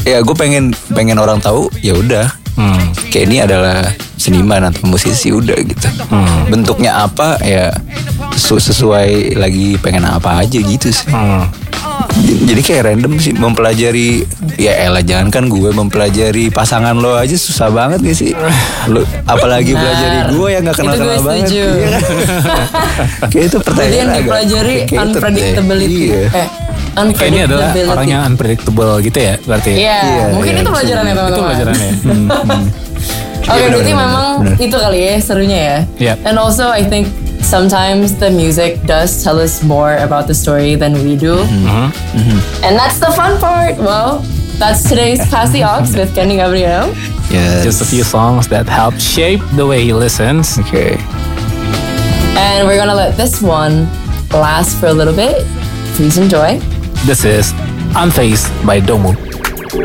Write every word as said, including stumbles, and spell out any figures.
ya gue pengen pengen orang tahu ya udah. Hmm. Kayak ini adalah seniman atau musisi udah gitu. Hmm. Bentuknya apa ya sesuai lagi pengen apa aja gitu sih. Hmm. Jadi kayak random sih mempelajari. Ya elah jangan kan gue mempelajari pasangan lo aja susah banget nih sih lo, apalagi pelajari gue yang gak kenal-kenal banget. Iya kan? Kayak itu pertanyaan yang dipelajari unpredictability. Iya. Eh, Kayak ini adalah orang yang unpredictable gitu ya berarti. Iya, yeah, mungkin yeah, itu pelajarannya teman-teman. Itu pelajarannya. hmm, hmm. Oke, okay, berarti bener, memang bener. Itu kali ya serunya ya. Yeah. And also I think sometimes the music does tell us more about the story than we do. Mm-hmm. Mm-hmm. And that's the fun part. Well, that's today's Pass the Aux with Kenny Gabriel. Yes. Just a few songs that help shape the way he listens. Okay. And we're gonna let this one last for a little bit. Please enjoy. This is Unfazed by Domo.